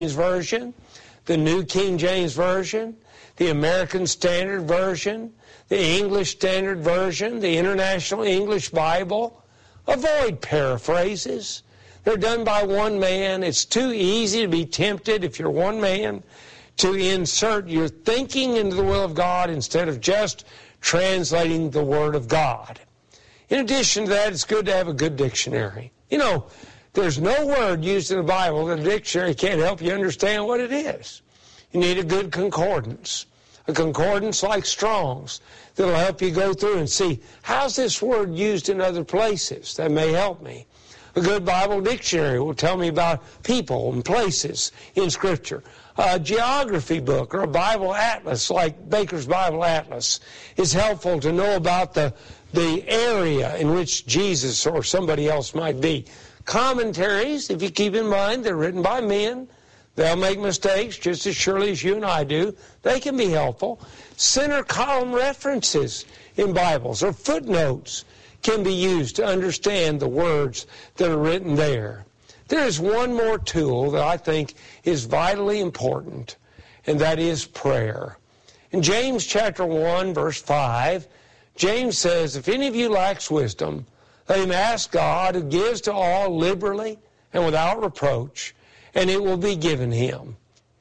Version, the New King James Version, the American Standard Version, the English Standard Version, the International English Bible. Avoid paraphrases. They're done by one man. It's too easy to be tempted, if you're one man, to insert your thinking into the will of God instead of just translating the Word of God. In addition to that, it's good to have a good dictionary. You know, there's no word used in the Bible that a dictionary can't help you understand what it is. You need a good concordance, a concordance like Strong's, that'll help you go through and see, how's this word used in other places? That may help me. A good Bible dictionary will tell me about people and places in Scripture. A geography book or a Bible atlas like Baker's Bible Atlas is helpful to know about the area in which Jesus or somebody else might be. Commentaries, if you keep in mind, they're written by men. They'll make mistakes just as surely as you and I do. They can be helpful. Center column references in Bibles or footnotes can be used to understand the words that are written there. There is one more tool that I think is vitally important, and that is prayer. In James chapter 1, verse 5, James says, if any of you lacks wisdom, let him ask God, who gives to all liberally and without reproach, and it will be given him.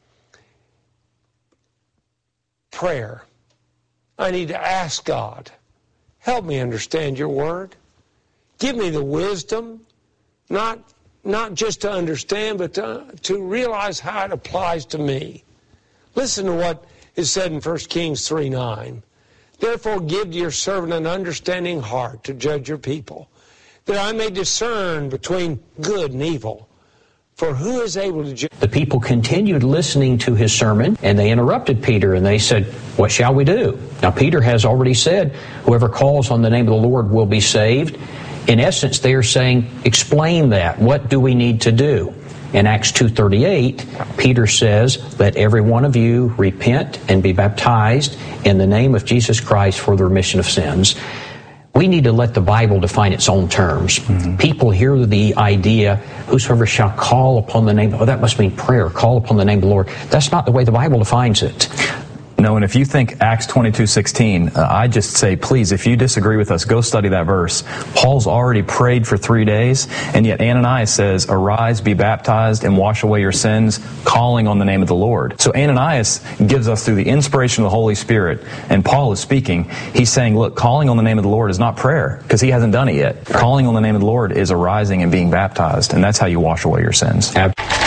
Prayer. I need to ask God, help me understand your word. Give me the wisdom, not just to understand, but to realize how it applies to me. Listen to what is said in 1 Kings 3:9. Therefore give to your servant an understanding heart to judge your people, that I may discern between good and evil. For who is able to judge? The people continued listening to his sermon, and they interrupted Peter, and they said, what shall we do? Now, Peter has already said, whoever calls on the name of the Lord will be saved. In essence, they are saying, explain that. What do we need to do? In Acts 2:38, Peter says, let every one of you repent and be baptized in the name of Jesus Christ for the remission of sins. We need to let the Bible define its own terms. Mm-hmm. People hear the idea, whosoever shall call upon the name, that must mean prayer, call upon the name of the Lord. That's not the way the Bible defines it. No, and if you think Acts 22:16, I just say, please, if you disagree with us, go study that verse. Paul's already prayed for 3 days, and yet Ananias says, arise, be baptized, and wash away your sins, calling on the name of the Lord. So Ananias gives us through the inspiration of the Holy Spirit, and Paul is speaking. He's saying, look, calling on the name of the Lord is not prayer, because he hasn't done it yet. Calling on the name of the Lord is arising and being baptized, and that's how you wash away your sins.